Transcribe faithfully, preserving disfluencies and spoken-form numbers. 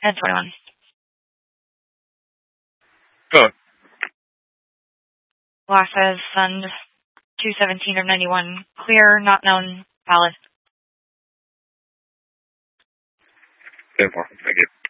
ten twenty-one. Vote. Law says Fund two seventeen of ninety-one. Clear, not known, valid. ten four. Thank you.